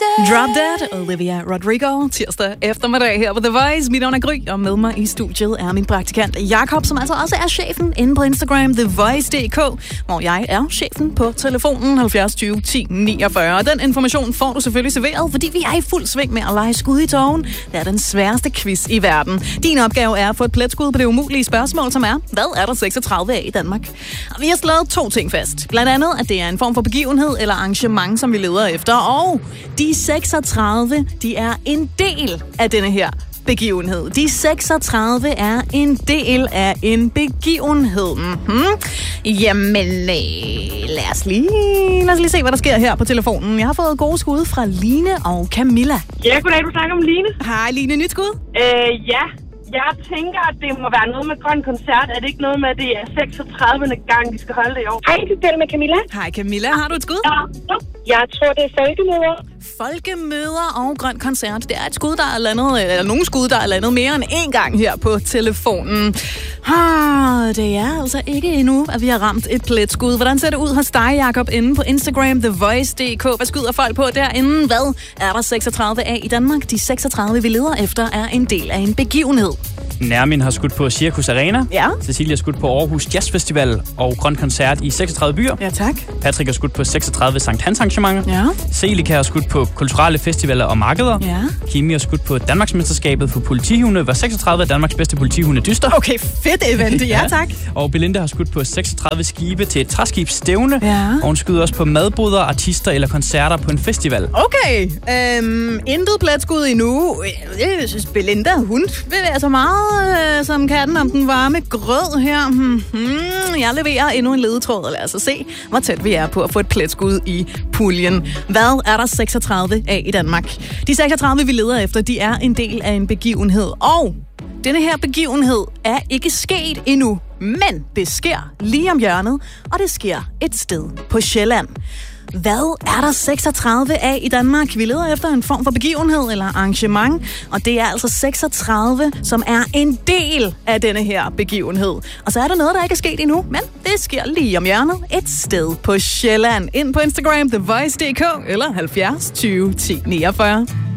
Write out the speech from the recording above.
Drop Dead, Olivia Rodrigo, tirsdag eftermiddag her på The Voice. Mit navn er Gry, og med mig i studiet er min praktikant Jakob, som altså også er chefen inde på Instagram, TheVoice.dk, hvor jeg er chefen på telefonen 70 20 10 49. Den information får du selvfølgelig serveret, fordi vi er i fuld sving med at lege skud i tågen. Det er den sværeste quiz i verden. Din opgave er at få et pletskud på det umulige spørgsmål, som er, hvad er der 36 af i Danmark? Og vi har slået 2 ting fast. Blandt andet, at det er en form for begivenhed eller arrangement, som vi leder efter, og de 36, de er en del af denne her begivenhed. De 36 er en del af en begivenhed. Jamen, lad os lige se, hvad der sker her på telefonen. Jeg har fået gode skud fra Line og Camilla. Ja, goddag, du snakker om Line. Hej Line, nyt skud? Ja. Jeg tænker, at det må være noget med grøn koncert. Er det ikke noget med, at det er 36. gang, de skal holde det i år? Hej, du taler med Camilla. Hej Camilla, har du et skud? Ja, jeg tror, det er folkemøder. Folkemøder og grøn koncert. Det er et skud, der er landet, eller nogle skud, der er landet mere end 1 gang her på telefonen. Det er altså ikke endnu, at vi har ramt et pletskud. Hvordan ser det ud hos dig, Jakob, inde på Instagram, TheVoice.dk? Hvad skyder folk på derinde? Hvad er der 36 af i Danmark? De 36, vi leder efter, er en del af en begivenhed. Nærmin har skudt på Cirkus Arena. Ja. Cecilia har skudt på Aarhus Jazz Festival og grøn koncert i 36 byer. Ja, tak. Patrick har skudt på 36 Sankt Hans arrangementer. Ja. Selika har skudt på kulturelle festivaler og markeder. Ja. Kimi har skudt på Danmarksmesterskabet for politihunde, hvor 36 af Danmarks bedste politihunde dyster. Okay, fedt event. Ja, tak. Og Belinda har skudt på 36 skibe til et træskibsstævne. Ja. Og hun skyder også på madboder, artister eller koncerter på en festival. Okay, intet pletskud endnu. Jeg synes, Belinda, hun bevæger sig meget som katten om den varme grød her. Jeg leverer endnu en ledetråd, lad os se, hvor tæt vi er på at få et pletskud i puljen. Hvad er der 36 af i Danmark? De 36, vi leder efter, de er en del af en begivenhed. Og denne her begivenhed er ikke sket endnu, men det sker lige om hjørnet, og det sker et sted på Sjælland. Hvad er der 36 af i Danmark? Vi leder efter en form for begivenhed eller arrangement, og det er altså 36, som er en del af denne her begivenhed. Og så er der noget, der ikke er sket endnu, men det sker lige om hjørnet et sted på Sjælland. Ind på Instagram, TheVoice.dk eller 70 20 10 49.